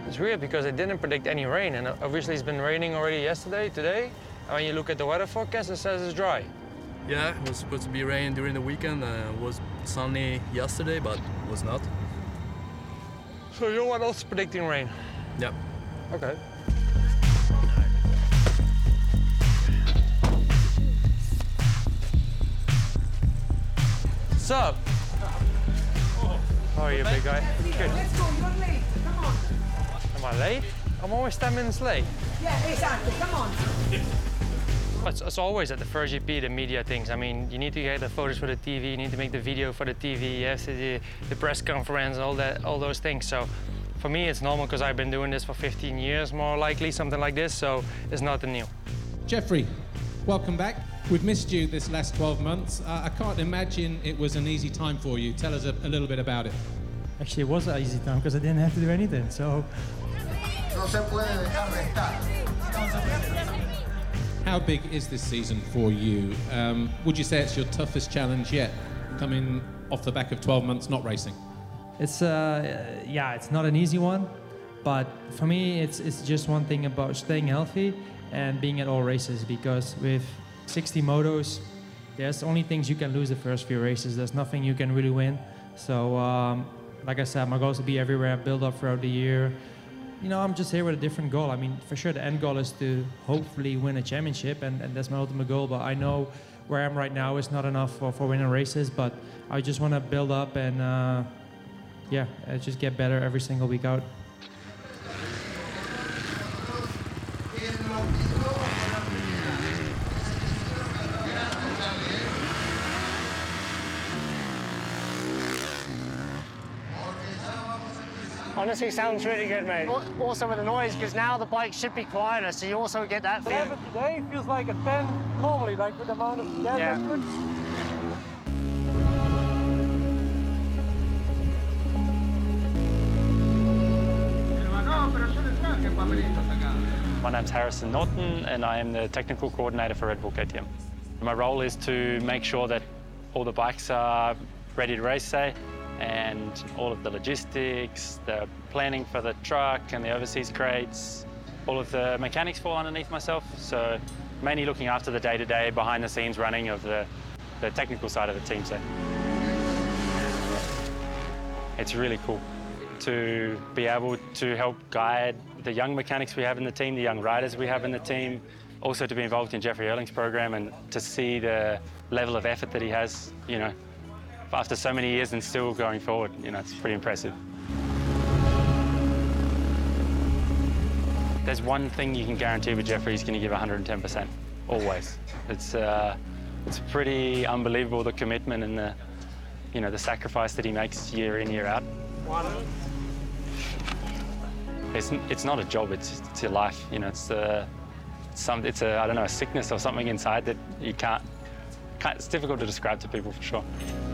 It's weird because they didn't predict any rain, and obviously it's been raining already yesterday, today. And when you look at the weather forecast, it says it's dry. Yeah, it was supposed to be rain during the weekend. It was sunny yesterday, but it was not. So you're what else predicting rain? Yep. Okay. What's up? How are you, big guy? Good. Let's go, you're late. Come on. Am I late? I'm always 10 minutes late. Yeah, exactly. Come on. It's always at the first GP, the media things. I mean, you need to get the photos for the TV, you need to make the video for the TV, yes, the press conference, all those things. So for me, it's normal because I've been doing this for 15 years, more likely, something like this. So it's nothing new. Jeffrey, welcome back. We've missed you this last 12 months. I can't imagine it was an easy time for you. Tell us a little bit about it. Actually, it was an easy time because I didn't have to do anything, so... No se puede dejar de estar. How big is this season for you? Would you say it's your toughest challenge yet, coming off the back of 12 months not racing? It's, yeah, it's not an easy one, but for me, it's just one thing about staying healthy and being at all races, because with 60 motos, there's only things you can lose the first few races. There's nothing you can really win. So, like I said, my goal is to be everywhere, build up throughout the year. You know, I'm just here with a different goal. I mean, for sure, the end goal is to hopefully win a championship, and that's my ultimate goal. But I know where I am right now is not enough for winning races, but I just want to build up and, yeah, just get better every single week out. Honestly, sounds really good, mate. Also with the noise, because now the bike should be quieter, so you also get that feeling. 11 today feels like a 10 normally, like with the amount of gas. Yeah. My name's Harrison Norton, and I am the technical coordinator for Red Bull KTM. My role is to make sure that all the bikes are ready to race day, and all of the logistics, the planning for the truck and the overseas crates, all of the mechanics fall underneath myself. So mainly looking after the day-to-day, behind-the-scenes running of the technical side of the team. So it's really cool to be able to help guide the young mechanics we have in the team, the young riders we have in the team, also to be involved in Jeffrey Erling's program and to see the level of effort that he has, you know, after so many years and still going forward. You know, it's pretty impressive. There's one thing you can guarantee with Jeffrey, he's going to give 110%, always. It's pretty unbelievable, the commitment and the, you know, the sacrifice that he makes year in, year out. It's not a job, it's your life. You know, it's a I don't know, a sickness or something inside that you can't, it's difficult to describe to people for sure.